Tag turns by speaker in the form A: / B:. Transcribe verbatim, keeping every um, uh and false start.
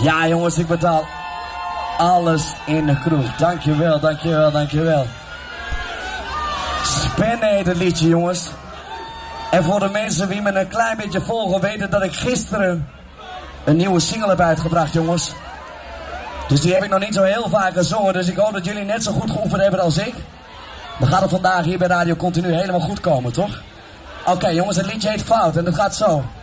A: Ja jongens, ik betaal alles in de kroeg. Dankjewel, dankjewel, dankjewel. Spenne heet het liedje jongens. En voor de mensen die me een klein beetje volgen weten dat ik gisteren een nieuwe single heb uitgebracht jongens. Dus die heb ik nog niet zo heel vaak gezongen. Dus ik hoop dat jullie net zo goed geoefend hebben als ik. Dan gaat het vandaag hier bij Radio Continu helemaal goed komen, toch? Oké okay, jongens, het liedje heet Fout en het gaat zo.